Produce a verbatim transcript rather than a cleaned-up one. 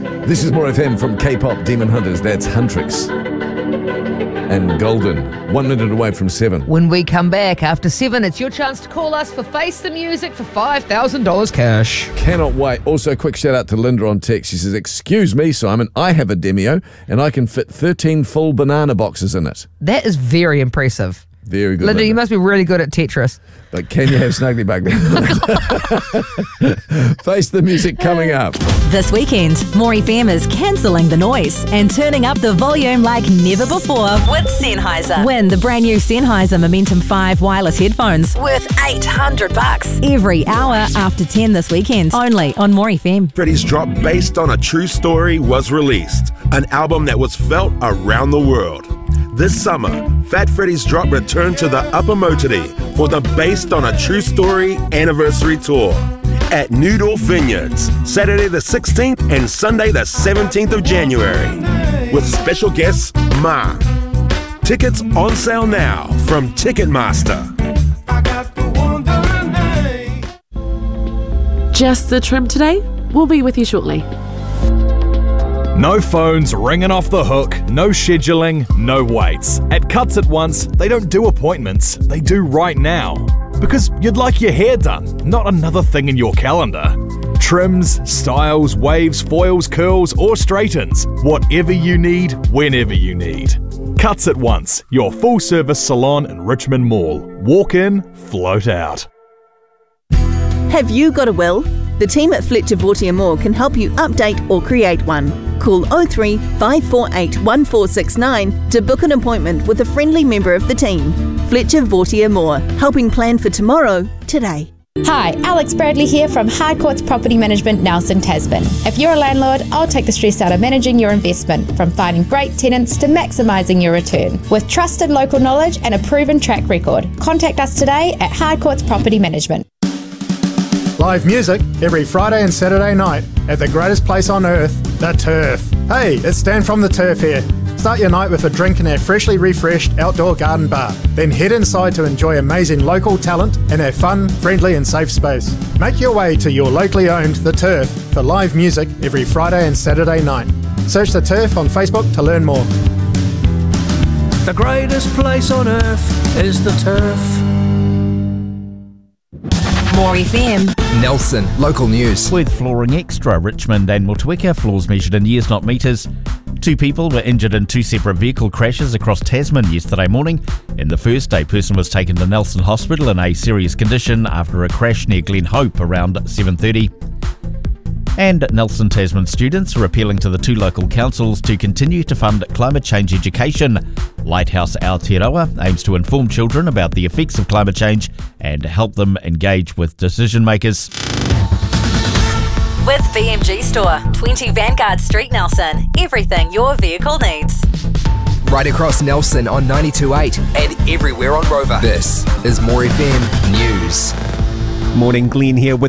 This is More F M from K-pop Demon Hunters. That's Huntrix and Golden. One minute away from seven. When we come back after seven, it's your chance to call us for Face the Music for five thousand dollars cash. Cannot wait. Also, a quick shout out to Linda on text. She says, excuse me, Simon, I have a Demio and I can fit thirteen full banana boxes in it. That is very impressive. Very good. Linda, Linda, you must be really good at Tetris. But can you have Snuggly Bug then? Face the Music coming up. This weekend, More F M is cancelling the noise and turning up the volume like never before with Sennheiser. Win the brand new Sennheiser Momentum five wireless headphones worth eight hundred bucks every hour after ten this weekend. Only on More F M. Freddy's Drop, based on a true story, was released. An album that was felt around the world. This summer, Fat Freddy's Drop returned to the Upper Motiri for the Based on a True Story anniversary tour at Noodle Vineyards, Saturday the sixteenth and Sunday the seventeenth of January, with special guests Ma. Tickets on sale now from Ticketmaster. Just the trim today? We'll be with you shortly. No phones ringing off the hook, no scheduling, no waits. At Cuts At Once, they don't do appointments, they do right now. Because you'd like your hair done, not another thing in your calendar. Trims, styles, waves, foils, curls, or straightens. Whatever you need, whenever you need. Cuts At Once, your full-service salon in Richmond Mall. Walk in, float out. Have you got a will? The team at Fletcher Vautier Moore can help you update or create one. Call oh three, five four eight, one four six nine to book an appointment with a friendly member of the team. Fletcher Vautier Moore, helping plan for tomorrow, today. Hi, Alex Bradley here from Harcourts Property Management, Nelson, Tasman. If you're a landlord, I'll take the stress out of managing your investment, from finding great tenants to maximising your return. With trusted local knowledge and a proven track record, contact us today at Harcourts Property Management. Live music every Friday and Saturday night at the greatest place on earth, The Turf. Hey, it's Dan from The Turf here. Start your night with a drink in our freshly refreshed outdoor garden bar. Then head inside to enjoy amazing local talent in our fun, friendly and safe space. Make your way to your locally owned The Turf for live music every Friday and Saturday night. Search The Turf on Facebook to learn more. The greatest place on earth is The Turf. More F M. Nelson, local news. With Flooring Extra, Richmond and Motueka, floors measured in years, not metres. Two people were injured in two separate vehicle crashes across Tasman yesterday morning. In the first, a person was taken to Nelson Hospital in a serious condition after a crash near Glen Hope around seven thirty. And Nelson Tasman students are appealing to the two local councils to continue to fund climate change education. Lighthouse Aotearoa aims to inform children about the effects of climate change and help them engage with decision makers. With B M G Store, twenty Vanguard Street, Nelson. Everything your vehicle needs. Right across Nelson on ninety-two point eight and everywhere on Rover. This is More F M News. Morning, Glenn here with